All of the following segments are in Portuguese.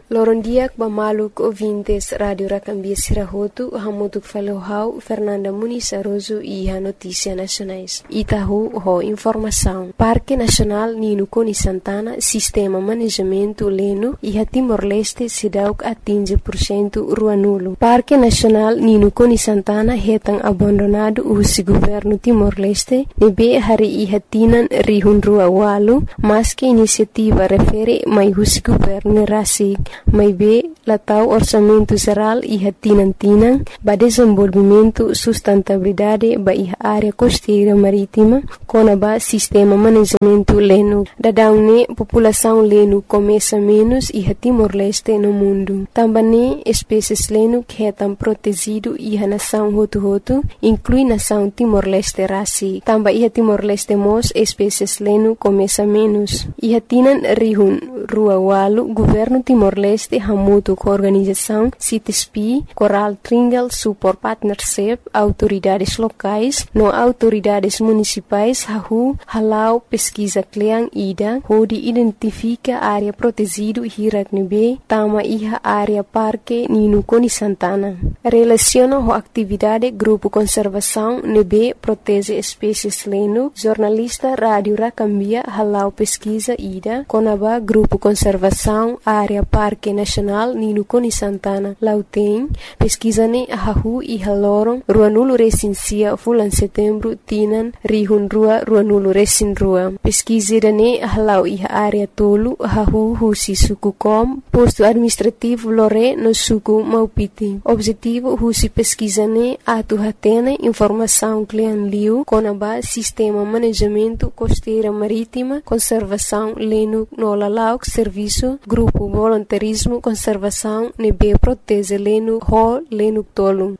Lorondiak Bamaluk ouvintes Rádio Racambia Sirahotu, Hamutuk Falohau, Fernanda Muniz Aroso e a Notícia Nacionais. Itahu, ho informação. Parque Nacional Nino Coni Santana, Sistema Manejamento Leno e a Timor-Leste Sidauk atinge % rua nulo. Parque Nacional Nino Coni Santana retan abandonado o governo Timor-Leste, nebe hari e hatinan rihun rua walu, mas que iniciativa refere mai o governo rasig. Mai be latau orçamento geral e hatinan-tinan ba desenvolvimento sustentabilidade ba iha área costeira marítima com ba sistema manejamento leno. Dadaune população leno começa menos e Timor-Leste no mundo. Também espécies leno que estão protegido e a nação Hotu inclui nação Timor-Leste rasi. Também iha Timor-Leste mos espécies leno começa menos. Iha tinan rihun rua walu governo Timor-Leste hamutu com organização CITESPI, Coral Triangle Support Partnership, autoridades locais, no autoridades municipais, halau pesquisa kleang ida, hodi identifica área protegido hiraknebe, tama iha área parque Nino Coni Santana. Relaciona ho atividade grupo conservação nebe protege espécies leno, jornalista Rádio Racambia halau pesquisa ida, conaba grupo conservação área Parque Nacional Nino Coni Santana. Lauteng, pesquisane ahahu e haloron, rua nulo recensia fulan setembro, tinan, rihun rua nulo recin rua. Pesquisirane ahalau iha área tolu, ahahu husi suku kom, posto administrativo lore no suku maupiti. Objetivo husi pesquisane atu hatene informação klean liu, conaba sistema manejamento costeira marítima, conservação leno no lalauk serviço, grupo voluntarismo, conservação, nebe protege leno, ho leno tolu.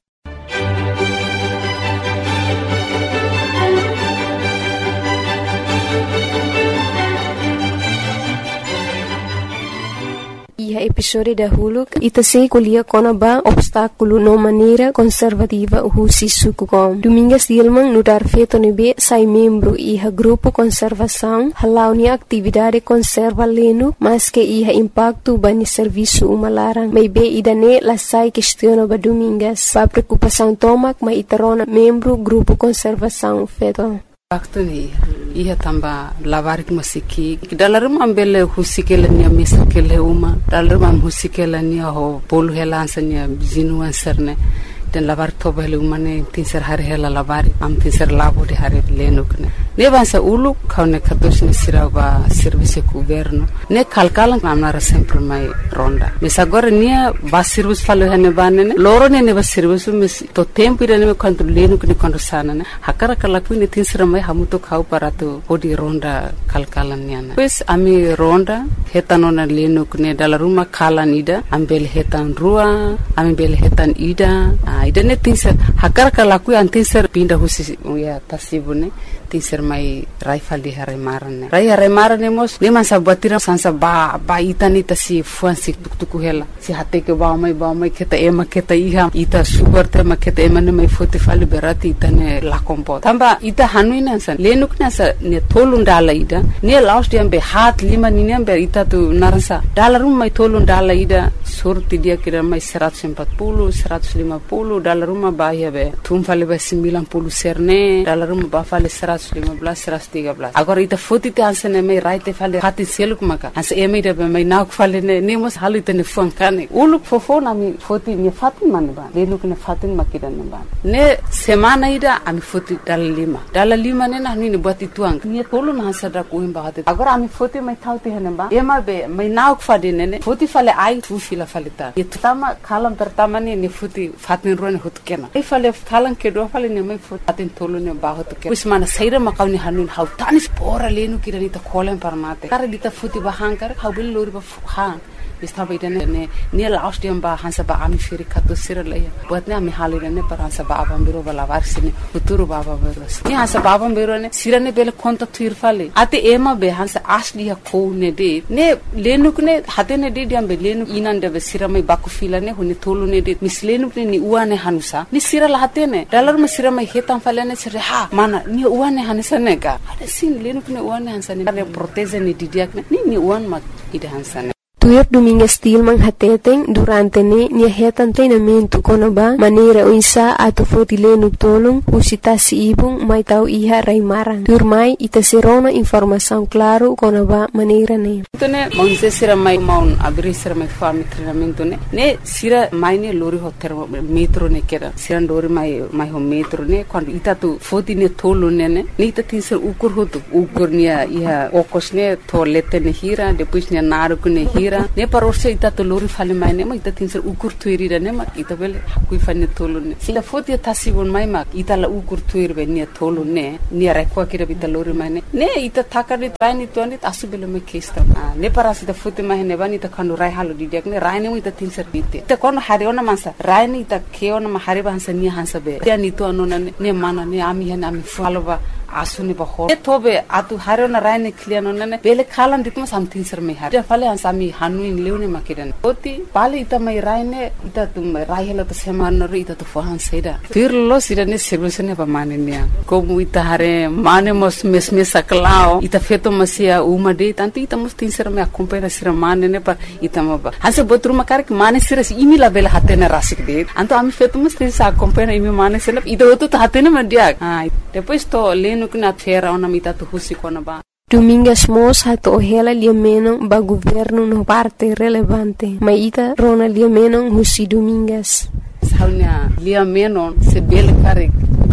Iha episode dahulu ita sei kuliah konaba obstáculo no maneira conservativa husi suku kom. Domingas Dilman nudar feto nebe sai membro iha grupo conservação halau ni atividade conserva leno mas que iha impacto bani serviço umalarang. Mai be idane la sai questiona ba domingas. Ba preocupação tomak ma itarona membro grupo conservação feto. Waktu ni ia tamba lavarik musiki dalam ambele husikela nia misakele uma dalam husikela nia ho polu helansanya bizinuan serne dan lavar tobele umane tinser hari hela lavari am tinser labo de hari lenukne ne bansa ulu kaune kados ni siraba service governo ne kalkalan amnara sempre mai ronda mes agora nia ba service falo hene banene loro ne ba service mes to tempo ire ne quanto lenukne quando sana ne hakara kala ku ne tinser mai hamuto khau parato odi ronda kalkalan niana pues ami ronda hetanona lenukne dala ruma kalan ida ambel hetan rua ambel hetan ida idane tinser hakar kala ku an tinser pinda husi ya tasibune tinser mai raifal di hare marane mos ne mansa batira sansa ba itani tasi fuansi tuktuku hela si hate ke ba mai keta iha ita super te maketa emane mai fote fali berati itane la kompo tamba ita hanuina san lenukna sa ne tolun dala ida ne last time be hat lima ninembe ita tu narasa dalarum mai tolun dala ida surti dia kira mai 140 150 dalaruma bahia be tum fale be 90 serne dalaruma ba fale 115 113 agora ita foto te ansene mai right fale hati seluk maka as eme de be mai nak fale ne mos halu te ne fuankane uluk fofona mi foto ni fatin man ba lenuk ne fatin makidan ba ne semana ida ami foto dalalima ne na ni buat ituang ni tolu na sada ko imba hati agora ami foto mai thauti hene ba ema be mai nak fade ne foto fale ai tu fila fale ta itama kalam pertama ni foto fatin rone hot kena e fale kalan ke do fale ne mai foto fatin tolu ne ba hot ke usmana saira makawni hanun hau tanis pora lenu kirani ta kolen parmate kare dita foto ba hankar hau bil lori ba han Bistava idane ne last time ba hansa ba ami firi kato sirale buat ne ami halirane par hansa ba abam biro bala varsine uturu baba beros ne hansa ba abam biro ne sirane bele konta tuir fale ate ema be hansa asli ha ko ne de ne lenuk ne hate ne de diam be lenuk inan de be siramai baku filane huni tolu ne de mislenuk ne ni uane hanusa ni siral hate ne dalar ma siramai hetam falane sire ha mana ni uane hanisa ne ga ade sin lenuk ne uane hansa ne proteze ne didiak ne ni uan mat ide hansa ne Tuir Domingas Tilman hateteng durante nia hetan treinamento konaba maneira uinsa ato fotilenu tolong usitasi ibung mai tau iha raimarang. Turmai ita serona informação claro konaba maneira ne. Tone mangse sira mai maun abri sira mai fami treinamento ne sira mai ne lori hotel metro ne kera sira lori mai ho metro ne quando ita tu fotine tolo ne ita tinsir ukur hotu ukur nia iha okos ne toilette ne hira depois ne naruku ne hira ne parorse ita to lori fale mai ne ma ita tinsir ukur tuiri ne ma ita bele hakui fane tolo ne sila foti tasibon mai ma ita la ukur tuiri be ne tolo ne nia rekwa kira ita lori mai ne ita takari traini to ne asubele me kesta ne parasi ita foti mai ne bani ita kanu rai halu didiak ne rai ne ita tinsir bite ita kono hari ona mansa rai ne ita keona ma hari bansa ni hansa be ya ni to anona ne mana ne ami hen ami faloba asuni ba ho tobe atu harona raine kliano nene bele khalan ditma something sir me har fale ansami hanuin leune makiran oti pale ita mai raine ita tum raihela to seman ro ita to fohan seda tirlo sirane solution ba manenia komu ita hare mane mos mesme saklao ita feto masia umade tanti ita mos tin sir me acompanha sir manene pa ita maba hanse botru makar ke mane sir imila bele hatena rasik de anto ami feto mos tin sa acompanha imi mane sir ita oto hatena mandia depois to nukna fera ona mita tu husi kona ba. Domingas mos hato ohela liamenon ba governo no parte relevante. Maita rona liamenon husi Domingas. Saunya liamenon se bele karik.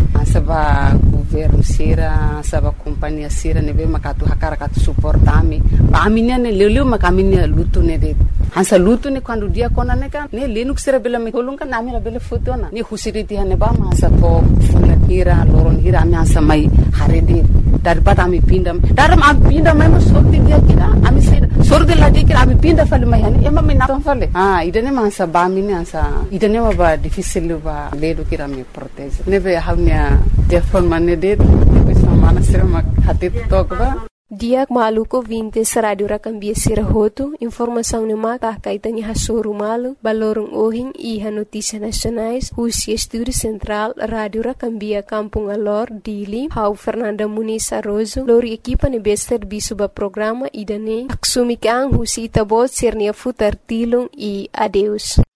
Saba governo sira, saba companhia sira nebe makatu hakara katu suportami. Ba aminia ne leleu makaminia lutu ne de. Hansa lutu ne quando dia kona ne kan ne lenuk sira bela me kolunga na amira bela fotona. Ne husiriti hane ba ma sa to fula hira loron hira ami hansa mai harede. Daripada ami pindam. Daram ami pindam mai sorti dia kira ami sira. Sorti la dia kira ami pinda fale mai hani ema me na fale. Idane ma hansa ba mine hansa idane ma ba difícil ba ledo kira me protege. Nebe hamnya telefon mane det bisa mana sira hati tokba Diak maluko vintes radio rakambia sirahoto informação ne mata kaitani hasoru malu balorong ohing iha notícia nacionais Husi Estúdio Central Radio Rakambia Kampung Alor Dili Hau Fernanda Muniz Arrozo lori equipa ne bester bisuba programa idane aksumi kang Husi itabot sernia futar tilung e adeus